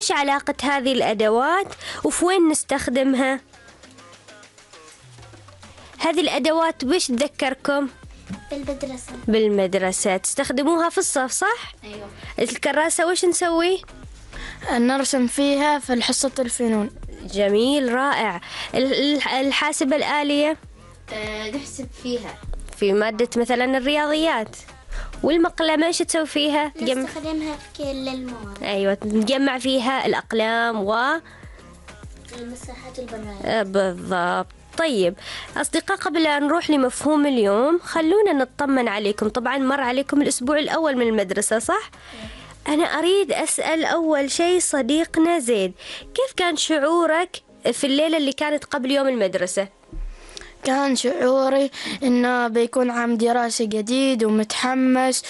إيش علاقة هذه الأدوات وفي وين نستخدمها؟ هذه الأدوات وش تذكركم؟ بالمدرسة تستخدموها في الصف صح؟ أيوة. الكراسة وش نسوي؟ نرسم فيها في حصة الفنون. جميل رائع. الحاسبة الآلية نحسب فيها في مادة مثلا الرياضيات. والمقلمة ايش تسوي فيها؟ نستخدمها في كل المواد. ايوه نجمع فيها الأقلام المساحات البرية. بالضبط. طيب أصدقاء، قبل أن نروح لمفهوم اليوم خلونا نطمن عليكم. طبعا مر عليكم الأسبوع الأول من المدرسة صح؟ أنا أريد أسأل أول شيء صديقنا زيد، كيف كان شعورك في الليلة اللي كانت قبل يوم المدرسة؟ كان شعوري إنه بيكون عام دراسي جديد ومتحمس،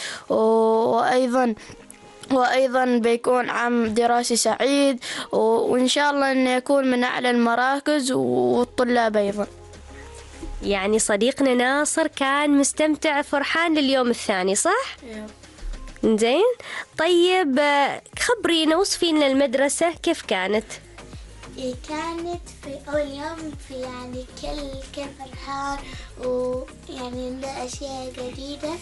وأيضا بيكون عام دراسي سعيد، وإن شاء الله إنه يكون من أعلى المراكز والطلاب أيضا. يعني صديقنا ناصر كان مستمتع فرحان لليوم الثاني صح؟ زين. طيب خبرينا وصفين للمدرسة كيف كانت؟ كانت في أول يوم في يعني كل فرحان ويعني عنده أشياء جديدة،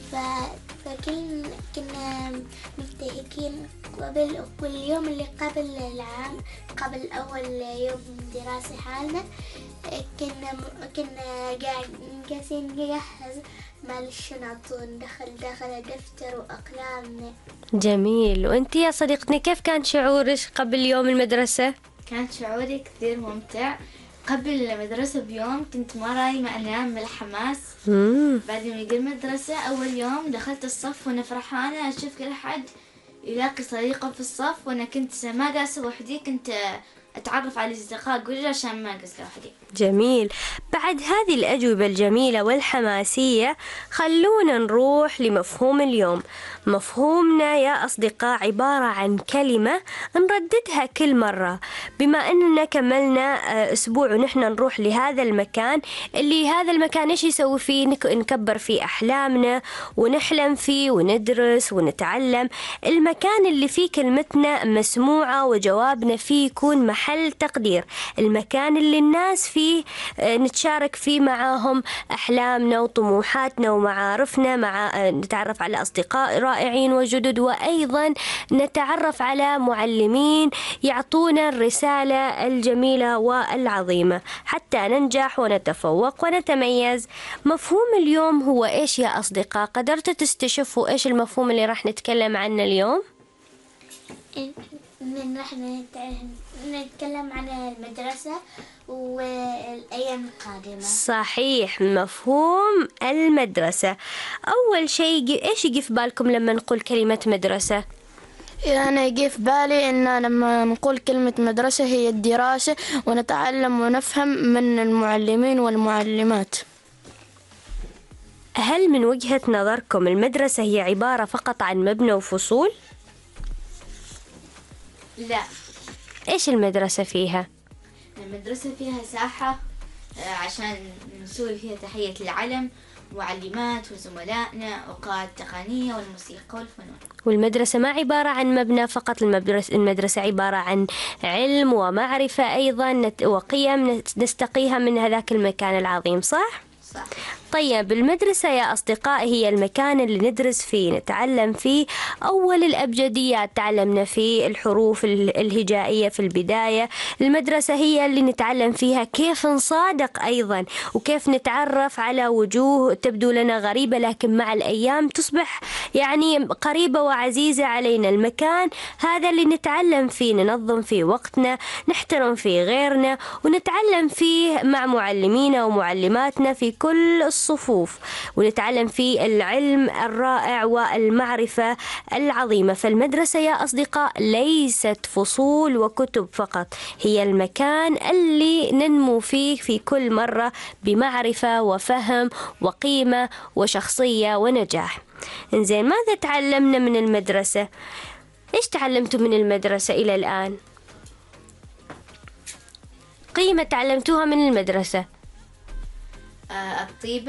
كنا مبتهجين. واليوم اللي قبل أول يوم دراسي حالنا كنا جالسين نجهز مع الشنط وندخل داخل دفتر وأقلام. جميل. وأنت يا صديقتي كيف كان شعورك قبل يوم المدرسة؟ كان شعوري كثير ممتع. قبل المدرسة بيوم كنت مرة ما أنام من الحماس. بعد ما يجي المدرسة أول يوم دخلت الصف وأنا فرحانة أشوف كل حد يلاقي صديقة في الصف، وأنا كنت ما جالسة لوحدي، كنت أتعرف على الأصدقاء كلهم عشان ما جالسة لوحدي. جميل. بعد هذه الأجوبة الجميلة والحماسية خلونا نروح لمفهوم اليوم. مفهومنا يا أصدقاء عبارة عن كلمة نرددها كل مرة. بما أننا كملنا أسبوع ونحن نروح لهذا المكان، اللي هذا المكان إيش يسوي فيه؟ نكبر فيه أحلامنا ونحلم فيه وندرس ونتعلم. المكان اللي فيه كلمتنا مسموعة وجوابنا فيه يكون محل تقدير. المكان اللي الناس فيه نتشارك فيه معاهم أحلامنا وطموحاتنا ومعارفنا، نتعرف على أصدقاء رائعين وجدد، وأيضا نتعرف على معلمين يعطونا الرسالة الجميلة والعظيمة حتى ننجح ونتفوق ونتميز. مفهوم اليوم هو إيش يا أصدقاء؟ قدرتوا تستشفوا إيش المفهوم اللي راح نتكلم عنه اليوم؟ نحن نتكلم عن المدرسة والأيام القادمة. صحيح، مفهوم المدرسة. أول شيء إيش يجي في بالكم لما نقول كلمة مدرسة؟ أنا يجي في بالي إن لما نقول كلمة مدرسة هي الدراسة، ونتعلم ونفهم من المعلمين والمعلمات. هل من وجهة نظركم المدرسة هي عبارة فقط عن مبنى وفصول؟ لا. إيش المدرسة فيها؟ المدرسة فيها ساحة عشان نسوي فيها تحية العلم، معلمات وزملائنا، أوقات تقنية والموسيقى والفنون. والمدرسة ما عبارة عن مبنى فقط، المدرسة عبارة عن علم ومعرفة أيضا وقيم نستقيها من هذاك المكان العظيم صح؟ صح. طيب المدرسة يا أصدقاء هي المكان اللي ندرس فيه نتعلم فيه أول الأبجديات. تعلمنا فيه الحروف الهجائية في البداية. المدرسة هي اللي نتعلم فيها كيف نصادق أيضا، وكيف نتعرف على وجوه تبدو لنا غريبة لكن مع الأيام تصبح يعني قريبة وعزيزة علينا. المكان هذا اللي نتعلم فيه، ننظم فيه وقتنا، نحترم فيه غيرنا، ونتعلم فيه مع معلمينا ومعلماتنا في كل الصفوف، ونتعلم فيه العلم الرائع والمعرفة العظيمة. فالمدرسة يا أصدقاء ليست فصول وكتب فقط، هي المكان اللي ننمو فيه في كل مرة بمعرفة وفهم وقيمة وشخصية ونجاح. إنزين، ماذا تعلمنا من المدرسة؟ إيش تعلمتوا من المدرسة إلى الآن؟ قيمة تعلمتوها من المدرسة؟ الطيبة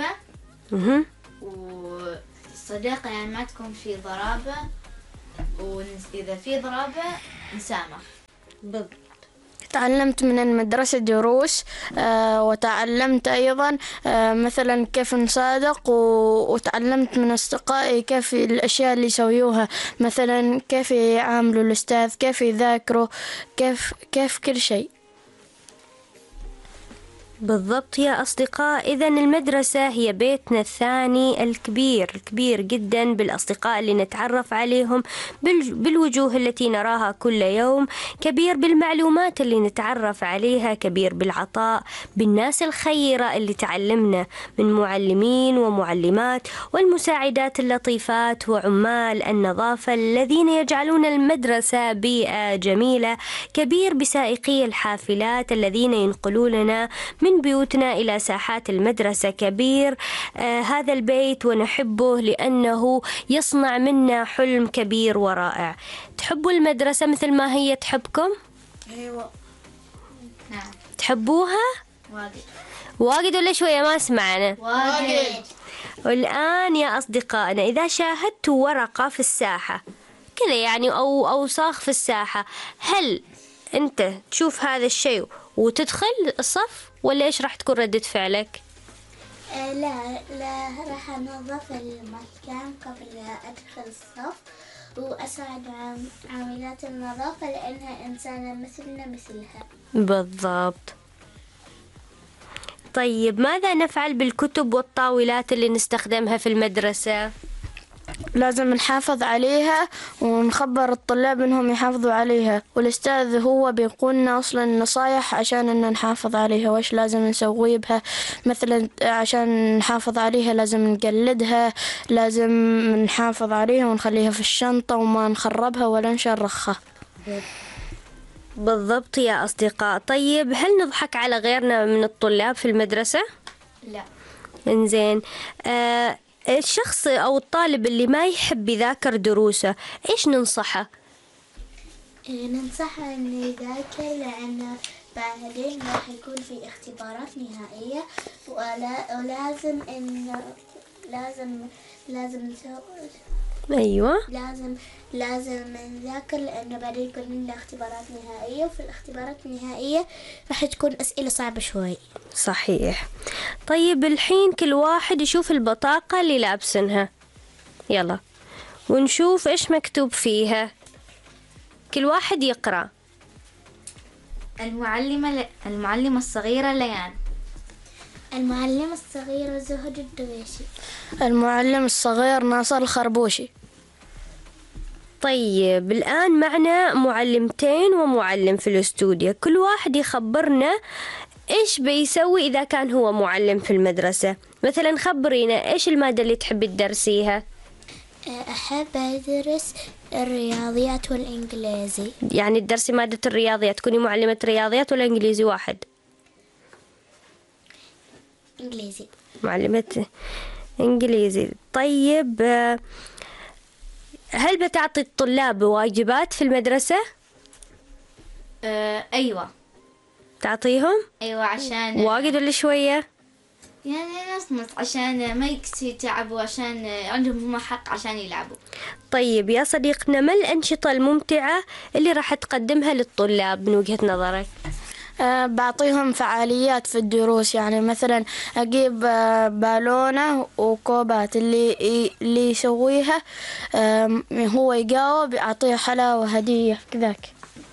والصداقة، يعني ما تكون في ضرابة، وإذا في ضرابة نسامح. تعلمت من المدرسة دروس، وتعلمت أيضا مثلا كيف نصادق، وتعلمت من أصدقائي كيف الأشياء اللي يسويوها، مثلا كيف يعاملوا الأستاذ، كيف يذاكروا، كيف كل شيء. بالضبط يا أصدقاء، إذن المدرسة هي بيتنا الثاني الكبير جدا، بالأصدقاء اللي نتعرف عليهم، بالوجوه التي نراها كل يوم، كبير بالمعلومات اللي نتعرف عليها، كبير بالعطاء، بالناس الخيرة اللي تعلمنا من معلمين ومعلمات والمساعدات اللطيفات وعمال النظافة الذين يجعلون المدرسة بيئة جميلة، كبير بسائقي الحافلات الذين ينقلوننا من بيوتنا إلى ساحات المدرسة، كبير هذا البيت ونحبه لأنه يصنع منا حلم كبير ورائع. تحبوا المدرسة مثل ما هي تحبكم؟ أيوة. نعم. تحبوها؟ واجد ولا شوية ما سمعنا؟ واجد. والآن يا أصدقائنا، إذا شاهدتوا ورقة في الساحة كذا يعني أو أوساخ في الساحة، هل أنت تشوف هذا الشيء وتدخل الصف ولا إيش راح تكون ردة فعلك؟ لا راح أنظف المكان قبل أدخل الصف، وأساعد عاملات النظافة لأنها إنسانة مثلنا مثلها. بالضبط. طيب ماذا نفعل بالكتب والطاولات اللي نستخدمها في المدرسة؟ لازم نحافظ عليها ونخبر الطلاب إنهم يحافظوا عليها، والأستاذ هو بيقولنا أصلا نصايح عشان إن نحافظ عليها، وإيش لازم نسوي بها. مثلا عشان نحافظ عليها لازم نقلدها، لازم نحافظ عليها ونخليها في الشنطة وما نخربها ولا نشرخها. بالضبط يا أصدقاء. طيب هل نضحك على غيرنا من الطلاب في المدرسة؟ لا. إنزين، الشخص أو الطالب اللي ما يحب يذاكر دروسه إيش ننصحه؟ ننصحه إنه يذاكر، لأنه بعدين راح يكون في اختبارات نهائية، ولازم إنه لازم أيوة، لازم نذاكر، لأنه بعدين يكون لنا اختبارات نهائية، وفي الاختبارات النهائية راح تكون أسئلة صعبة شوي. صحيح. طيب الحين كل واحد يشوف البطاقة اللي لابسنها، يلا ونشوف إيش مكتوب فيها. كل واحد يقرأ. المعلمة الصغيرة ليان. المعلمة الصغيرة زهد الدويشي. المعلم الصغير ناصر الخربوشي. طيب الآن معنا معلمتين ومعلم في الاستوديو، كل واحد يخبرنا إيش بيسوي إذا كان هو معلم في المدرسة. مثلا خبرينا إيش المادة اللي تحب تدرسيها؟ أحب أدرس الرياضيات والإنجليزي. يعني تدرسي مادة الرياضيات، تكوني معلمة رياضيات ولا إنجليزي واحد؟ إنجليزي. معلمة إنجليزي. طيب هل بتعطي الطلاب واجبات في المدرسة؟ أيوة. تعطيهم؟ أيوة، عشان واجد ولا شوية؟ يعني نص عشان ما يكسي تعبوا، عشان عندهم هم حق عشان يلعبوا. طيب يا صديقنا، ما الأنشطة الممتعة اللي راح تقدمها للطلاب من وجهة نظرك؟ بعطيهم فعاليات في الدروس، يعني مثلا أجيب بالونة وكوبات، اللي يسويها هو يجاوب أعطيه حلاوة هدية كذاك.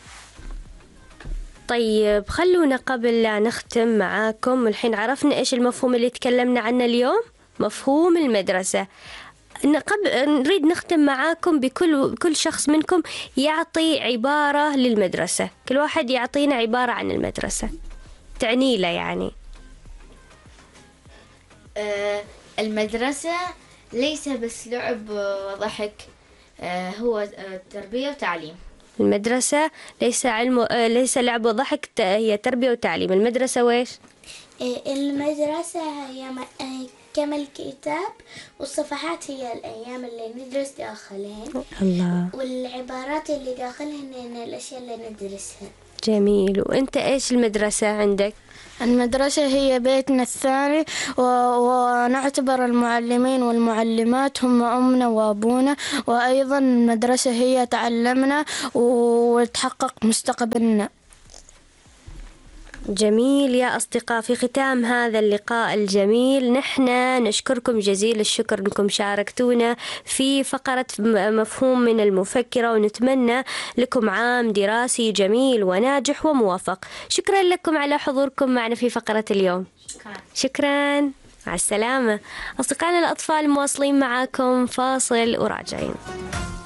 طيب خلونا قبل لا نختم معاكم، الحين عرفنا إيش المفهوم اللي تكلمنا عنه اليوم، مفهوم المدرسة. نريد نختم معاكم بكل شخص منكم يعطي عبارة للمدرسة، كل واحد يعطينا عبارة عن المدرسة تعني له يعني. المدرسة ليس بس لعب وضحك، هو تربية وتعليم. المدرسة ليس لعب وضحك، هي تربية وتعليم. المدرسة ويش؟ المدرسة هي كم الكتاب، والصفحات هي الأيام اللي ندرس داخلهن. الله، والعبارات اللي داخلهن هي الأشياء اللي ندرسها. جميل. وأنت إيش المدرسة عندك؟ المدرسة هي بيتنا الثاني، ونعتبر المعلمين والمعلمات هم أمنا وأبونا، وأيضا المدرسة هي تعلمنا وتحقق مستقبلنا. جميل يا أصدقاء، في ختام هذا اللقاء الجميل نحن نشكركم جزيل الشكر أنكم شاركتونا في فقرة مفهوم من المفكرة، ونتمنى لكم عام دراسي جميل وناجح وموفق. شكرا لكم على حضوركم معنا في فقرة اليوم. شكرا، مع السلامة. أصدقائنا الأطفال مواصلين معاكم، فاصل وراجعين.